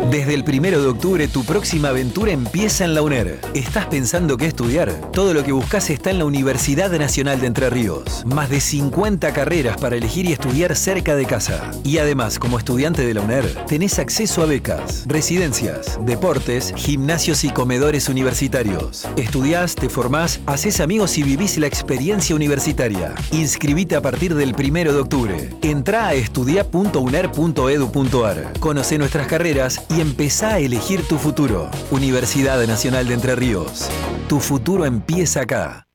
Desde el 1 de octubre tu próxima aventura empieza en la UNER. ¿Estás pensando qué estudiar? Todo lo que buscas está en la Universidad Nacional de Entre Ríos. Más de 50 carreras para elegir y estudiar cerca de casa. Y además, como estudiante de la UNER, tenés acceso a becas, residencias, deportes, gimnasios y comedores universitarios. Estudiás, te formás, hacés amigos y vivís la experiencia universitaria. Inscribite a partir del 1 de octubre. Entrá a estudia.uner.edu.ar. Conocé nuestras carreras y empezá a elegir tu futuro. Universidad Nacional de Entre Ríos. Tu futuro empieza acá.